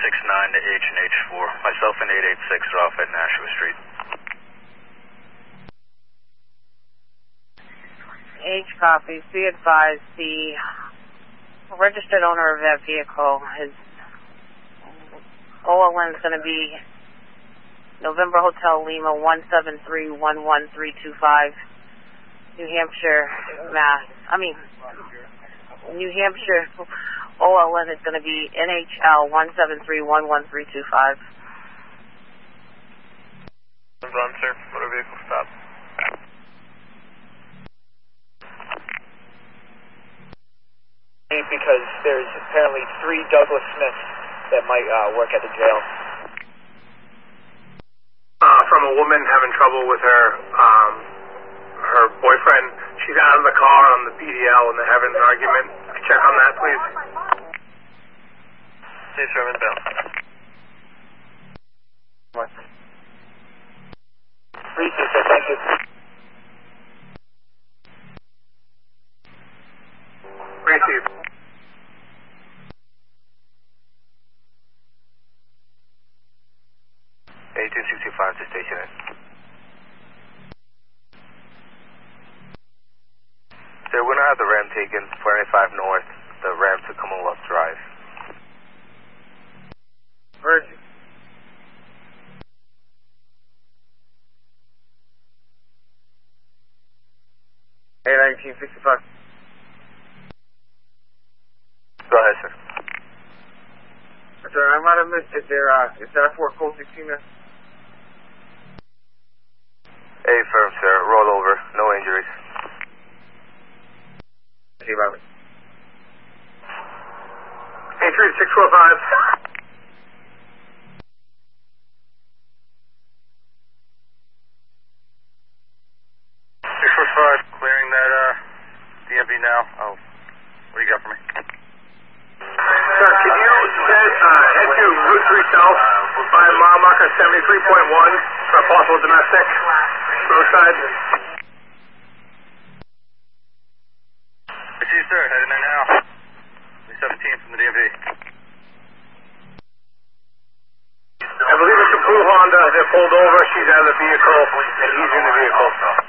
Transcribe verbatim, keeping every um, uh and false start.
six nine to H and H four. Myself and eight eight six are off at Nashua Street. H copy. Be advised, the registered owner of that vehicle, his O L N is going to be November Hotel Lima one seven three one one three two five, New Hampshire, Mass. I mean, New Hampshire O L N is going to be N H L one seven three one one three two five. On, sir. Motor vehicle stop. Because there's apparently three Douglas Smiths that might uh, work at the jail. Uh, from a woman having trouble with her um, her boyfriend. She's out of the car on the P D L and they're having an argument. Check on that, please. Safe Servant Bell. What? Received, sir. Thank you. Received. eighteen sixty-five to station in. Sir, we're going to have the ramp taken, four ninety-five north, the ramp to Commonwealth Drive. Virgin. A nineteen sixty-five. Go ahead, sir. Sir, I might have missed it there. Uh, is that for Colt sixteen there? A firm, sir. Roll over. No injuries. See you, Robert. eight three six four five. six four five, clearing that uh, D M V now. Oh, what do you got for me? Sir, can you head, uh, head to Route three South by mile marker seventy-three point one for a possible domestic roadside? I see you, sir. Heading there now. seventeen from the D M V. I believe it's a blue Honda. They're pulled over. She's out of the vehicle, and he's in the vehicle.